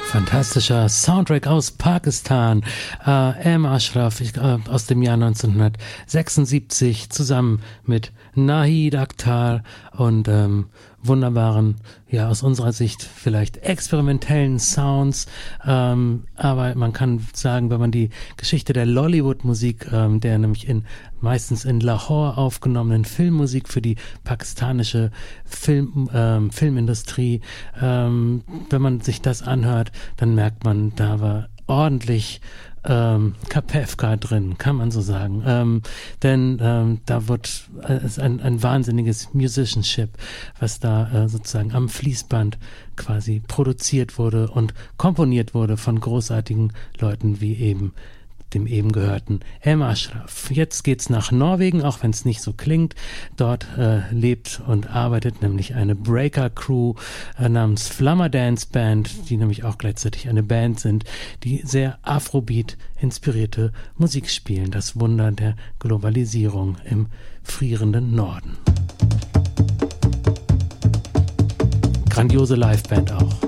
Fantastischer Soundtrack aus Pakistan. M. Ashraf aus dem Jahr 1976 zusammen mit Nahid Akhtar und wunderbaren, ja aus unserer Sicht vielleicht experimentellen Sounds. Aber man kann sagen, wenn man die Geschichte der Lollywood-Musik, der nämlich meistens in Lahore aufgenommenen Filmmusik für die pakistanische Filmindustrie, wenn man sich das anhört, dann merkt man, da war ordentlich Kapevka drin, kann man so sagen. Denn da wird ein wahnsinniges Musicianship, was da sozusagen am Fließband quasi produziert wurde und komponiert wurde von großartigen Leuten wie eben dem eben gehörten M. Ashraf. Jetzt geht's nach Norwegen, auch wenn es nicht so klingt. Dort lebt und arbeitet nämlich eine Breaker-Crew namens Flammer Dance Band, die nämlich auch gleichzeitig eine Band sind, die sehr Afrobeat-inspirierte Musik spielen. Das Wunder der Globalisierung im frierenden Norden. Grandiose Liveband auch.